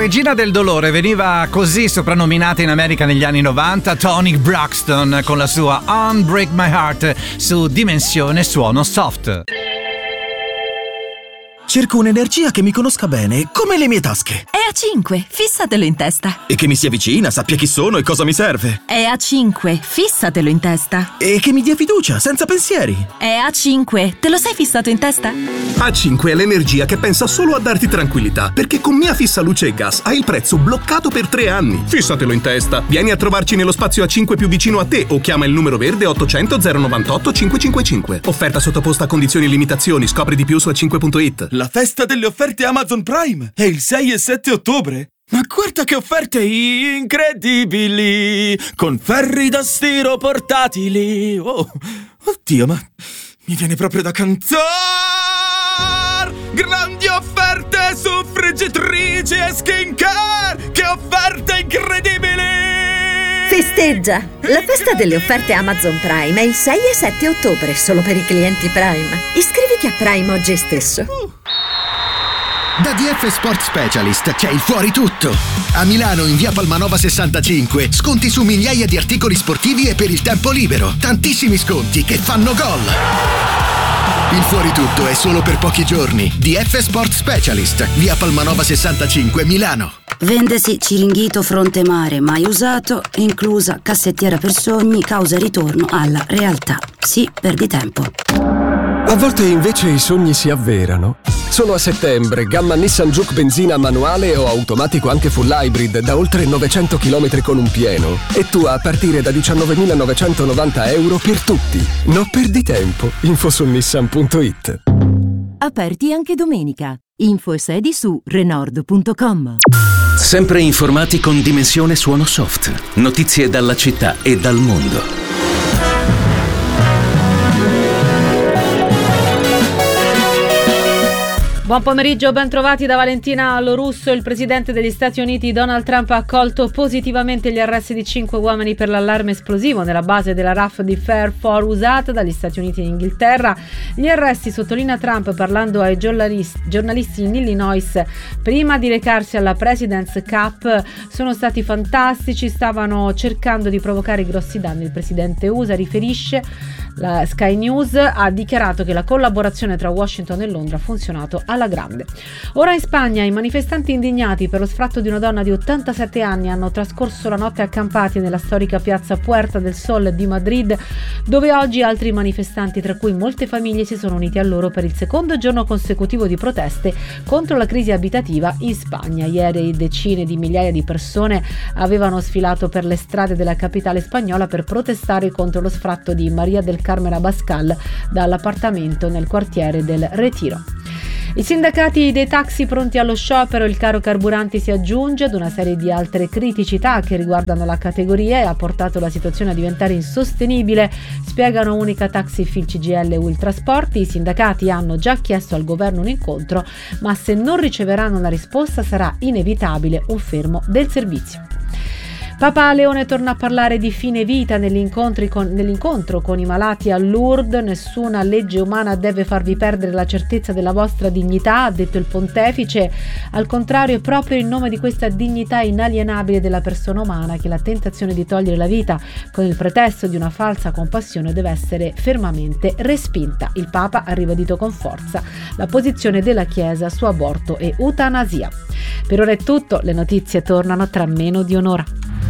regina del dolore veniva così soprannominata in America negli anni 90, Toni Braxton con la sua Unbreak My Heart su Dimensione Suono Soft. Cerco un'energia che mi conosca bene, come le mie tasche. È A5, fissatelo in testa. E che mi sia vicina, sappia chi sono e cosa mi serve. È A5, fissatelo in testa. E che mi dia fiducia, senza pensieri. È A5, te lo sei fissato in testa? A5 è l'energia che pensa solo a darti tranquillità, perché con Mia Fissa Luce e Gas hai il prezzo bloccato per 3 anni. Fissatelo in testa. Vieni a trovarci nello spazio A5 più vicino a te o chiama il numero verde 800 098 555. Offerta sottoposta a condizioni e limitazioni. Scopri di più su a5.it. La festa delle offerte Amazon Prime è il 6 e 7 ottobre. Ma guarda che offerte incredibili! Con ferri da stiro portatili. Oh, oddio, ma mi viene proprio da cantare! Grandi offerte su friggitrici e skincare! Che offerte incredibili! Festeggia! La festa delle offerte Amazon Prime è il 6 e 7 ottobre, solo per i clienti Prime. Iscriviti a Prime oggi stesso. Da DF Sport Specialist c'è il fuori tutto. A Milano in via Palmanova 65 sconti su migliaia di articoli sportivi e per il tempo libero. Tantissimi sconti che fanno gol. Il fuori tutto è solo per pochi giorni. DF Sport Specialist, via Palmanova 65 Milano. Vendesi Ciringhito Fronte Mare, mai usato, inclusa cassettiera per sogni, causa ritorno alla realtà. Sì, perdi tempo. A volte invece i sogni si avverano. Solo a settembre, gamma Nissan Juke benzina manuale o automatico anche full hybrid da oltre 900 km con un pieno. E tu a partire da 19.990 euro per tutti. Non perdi tempo. Info su nissan.it. Aperti anche domenica. Info e sedi su Renault.com. Sempre informati con Dimensione Suono Soft. Notizie dalla città e dal mondo. Buon pomeriggio, ben trovati da Valentina Lorusso. Il presidente degli Stati Uniti Donald Trump ha accolto positivamente gli arresti di 5 uomini per l'allarme esplosivo nella base della RAF di Fairford usata dagli Stati Uniti in Inghilterra. Gli arresti, sottolinea Trump parlando ai giornalisti in Illinois prima di recarsi alla President's Cup, sono stati fantastici, stavano cercando di provocare grossi danni. Il presidente USA riferisce. La Sky News ha dichiarato che la collaborazione tra Washington e Londra ha funzionato alla grande. Ora in Spagna i manifestanti indignati per lo sfratto di una donna di 87 anni hanno trascorso la notte accampati nella storica piazza Puerta del Sol di Madrid, dove oggi altri manifestanti, tra cui molte famiglie, si sono uniti a loro per il secondo giorno consecutivo di proteste contro la crisi abitativa in Spagna. Ieri decine di migliaia di persone avevano sfilato per le strade della capitale spagnola per protestare contro lo sfratto di Maria del Carmen Abascal dall'appartamento nel quartiere del Retiro. I sindacati dei taxi pronti allo sciopero, il caro carburanti si aggiunge ad una serie di altre criticità che riguardano la categoria e ha portato la situazione a diventare insostenibile, spiegano Unica Taxi, Fil CGL e Ultrasport. I sindacati hanno già chiesto al governo un incontro, ma se non riceveranno una risposta sarà inevitabile un fermo del servizio. Papa Leone torna a parlare di fine vita nell'incontro con i malati a Lourdes. Nessuna legge umana deve farvi perdere la certezza della vostra dignità, ha detto il pontefice. Al contrario, è proprio in nome di questa dignità inalienabile della persona umana che la tentazione di togliere la vita con il pretesto di una falsa compassione deve essere fermamente respinta. Il Papa ha ribadito con forza la posizione della Chiesa su aborto e eutanasia. Per ora è tutto, le notizie tornano tra meno di un'ora.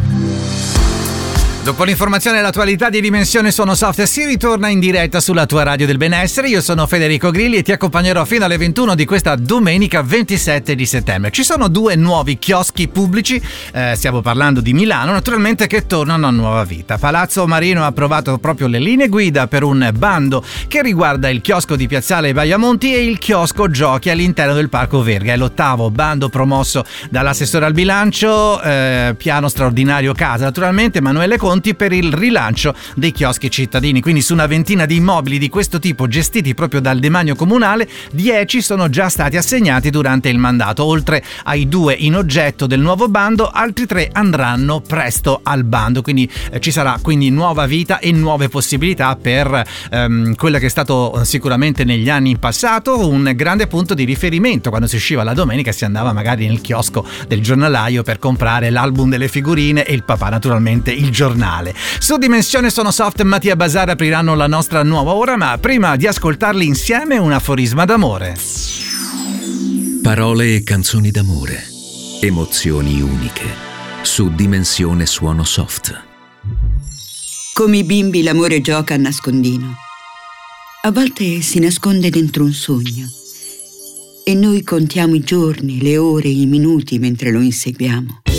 Dopo l'informazione e l'attualità di Dimensione Suono Soft si ritorna in diretta sulla tua radio del benessere. Io sono Federico Grilli e ti accompagnerò fino alle 21 di questa domenica 27 di settembre. Ci sono 2 nuovi chioschi pubblici, stiamo parlando di Milano, naturalmente, che tornano a nuova vita. Palazzo Marino ha approvato proprio le linee guida per un bando che riguarda il chiosco di Piazzale Baiamonti e il chiosco giochi all'interno del Parco Verga. È l'8º bando promosso dall'assessore al bilancio, piano straordinario casa, naturalmente, Emanuele Conte, sconti per il rilancio dei chioschi cittadini. Quindi su una ventina di immobili di questo tipo gestiti proprio dal demanio comunale, 10 sono già stati assegnati durante il mandato. Oltre ai 2 in oggetto del nuovo bando, altri 3 andranno presto al bando, quindi ci sarà quindi nuova vita e nuove possibilità per quello che è stato sicuramente negli anni in passato un grande punto di riferimento. Quando si usciva la domenica si andava magari nel chiosco del giornalaio per comprare l'album delle figurine e il papà naturalmente il giornale. Su Dimensione Sono Soft Mattia Bazar apriranno la nostra nuova ora, ma prima di ascoltarli insieme un aforisma d'amore. Parole e canzoni d'amore, emozioni uniche. Su Dimensione Suono Soft. Come i bimbi l'amore gioca a nascondino. A volte si nasconde dentro un sogno e noi contiamo i giorni, le ore, i minuti mentre lo inseguiamo.